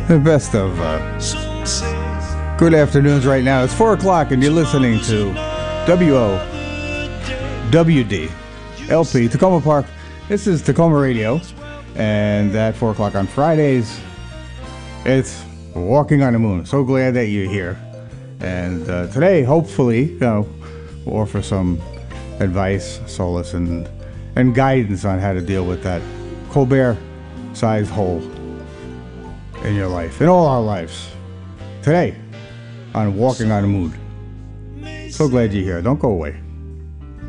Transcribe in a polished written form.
The best of good afternoons right now. It's 4 o'clock and you're listening to WOWD LP Tacoma Park. This is Tacoma Radio, and at 4 o'clock on Fridays, it's Walking on the Moon. So glad that you're here. And today, hopefully, we'll offer some advice, solace, and guidance on how to deal with that Colbert-sized hole in your life, in all our lives. Today, on Walking on the Moon. So glad you're here. Don't go away.